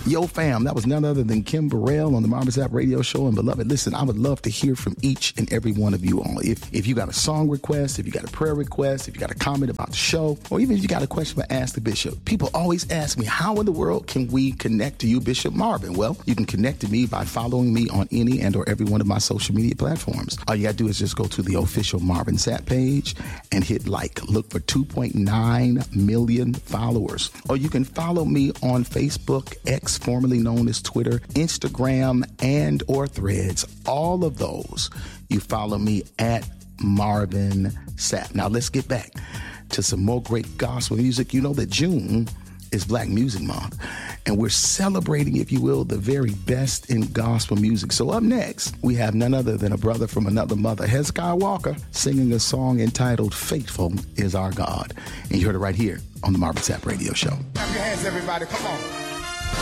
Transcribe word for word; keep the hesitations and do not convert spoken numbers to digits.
Yo, fam, that was none other than Kim Burrell on the Marvin Sapp Radio Show. And beloved, listen, I would love to hear from each and every one of you all. If if you got a song request, if you got a prayer request, if you got a comment about the show, or even if you got a question for Ask the Bishop. People always ask me, how in the world can we connect to you, Bishop Marvin? Well, you can connect to me by following me on any and or every one of my social media platforms. All you got to do is just go to the official Marvin Sapp page and hit like. Look for two point nine million followers. Or you can follow me on Facebook, X, formerly known as Twitter, Instagram, and or Threads. All of those, you follow me at Marvin Sapp. Now let's get back to some more great gospel music. You know that June is Black Music Month, and we're celebrating, if you will, the very best in gospel music. So up next, we have none other than a brother from another mother, Hezekiah Walker, singing a song entitled Faithful is Our God. And you heard it right here on the Marvin Sapp Radio Show. Clap your hands, everybody. Come on.